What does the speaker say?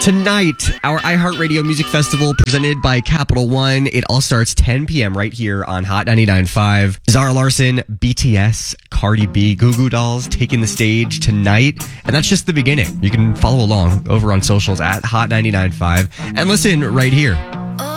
Tonight, our iHeartRadio Music Festival presented by Capital One. It all starts 10 p.m. right here on Hot 99.5. Zara Larsson, BTS, Cardi B, Goo Goo Dolls taking the stage tonight. And that's just the beginning. You can follow along over on socials at Hot 99.5 and listen right here